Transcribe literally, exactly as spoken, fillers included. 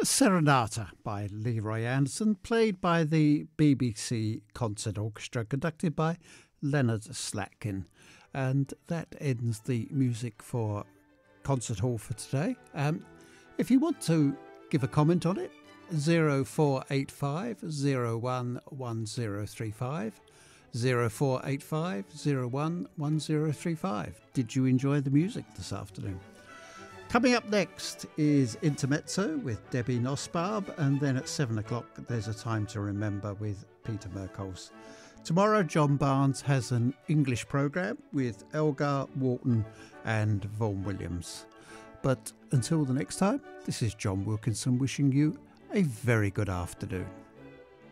Serenata by Leroy Anderson, played by the B B C Concert Orchestra, conducted by Leonard Slatkin. And that ends the music for Concert Hall for today. Um, if you want to give a comment on it, zero four eight five zero one one zero three five, zero four eight five zero one one zero three five. Did you enjoy the music this afternoon? Coming up next is Intermezzo with Debbie Nussbaum, and then at seven o'clock there's a Time to Remember with Peter Merkholz. Tomorrow John Barnes has an English programme with Elgar Wharton and Vaughan Williams. But until the next time, this is John Wilkinson wishing you a very good afternoon.